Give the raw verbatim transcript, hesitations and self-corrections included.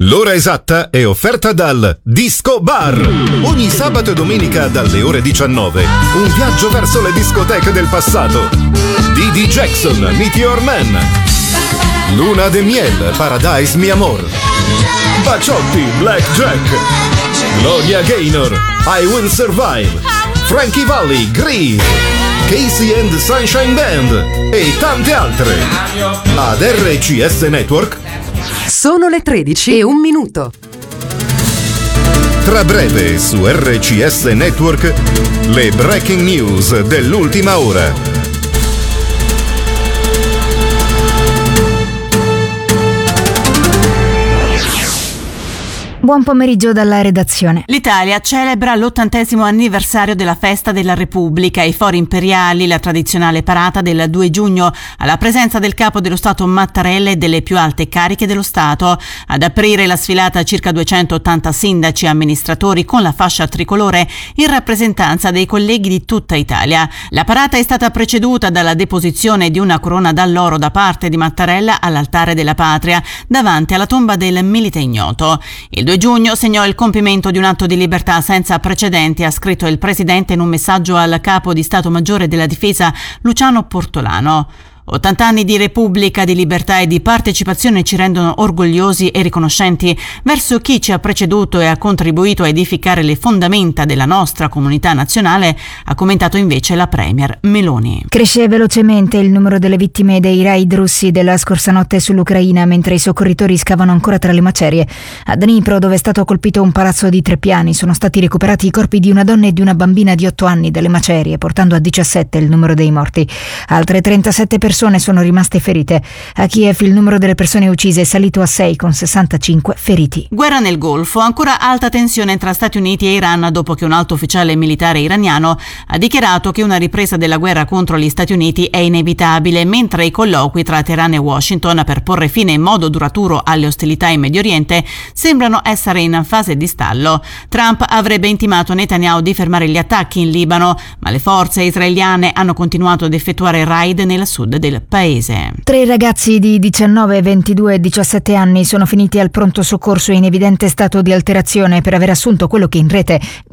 L'ora esatta è offerta dal Disco Bar. Ogni sabato e domenica dalle ore diciannove, un viaggio verso le discoteche del passato. D D Jackson, Meteor Man. Luna de Miel, Paradise Mi Amor. Baciotti, Black Jack. Gloria Gaynor, I Will Survive. Frankie Valli, Grease. Casey and the Sunshine Band e tante altre. Ad R C S Network sono le tredici e un minuto. Tra breve su R C S Network le breaking news dell'ultima ora. Buon pomeriggio dalla redazione. L'Italia celebra l'ottantesimo anniversario della Festa della Repubblica. I fori imperiali, la tradizionale parata del due giugno, alla presenza del capo dello Stato Mattarella e delle più alte cariche dello Stato. Ad aprire la sfilata circa duecentottanta sindaci e amministratori con la fascia tricolore in rappresentanza dei colleghi di tutta Italia. La parata è stata preceduta dalla deposizione di una corona d'alloro da parte di Mattarella all'altare della patria, davanti alla tomba del milite ignoto. Il due giugno segnò il compimento di un atto di libertà senza precedenti, ha scritto il presidente in un messaggio al capo di Stato Maggiore della Difesa Luciano Portolano. ottanta anni di Repubblica, di libertà e di partecipazione ci rendono orgogliosi e riconoscenti verso chi ci ha preceduto e ha contribuito a edificare le fondamenta della nostra comunità nazionale, ha commentato invece la premier Meloni. Cresce velocemente il numero delle vittime dei raid russi della scorsa notte sull'Ucraina, mentre i soccorritori scavano ancora tra le macerie. A Dnipro, dove è stato colpito un palazzo di tre piani, sono stati recuperati i corpi di una donna e di una bambina di otto anni dalle macerie, portando a diciassette il numero dei morti. Altre trentasette persone persone sono rimaste ferite. A Kiev il numero delle persone uccise è salito a sei, con sessantacinque feriti. Guerra nel Golfo, ancora alta tensione tra Stati Uniti e Iran dopo che un alto ufficiale militare iraniano ha dichiarato che una ripresa della guerra contro gli Stati Uniti è inevitabile, mentre i colloqui tra Teheran e Washington per porre fine in modo duraturo alle ostilità in Medio Oriente sembrano essere in fase di stallo. Trump avrebbe intimato Netanyahu di fermare gli attacchi in Libano, ma le forze israeliane hanno continuato ad effettuare raid nel sud del paese. Tre ragazzi di diciannove, ventidue e diciassette anni sono finiti al pronto soccorso in evidente stato di alterazione per aver assunto quello che in rete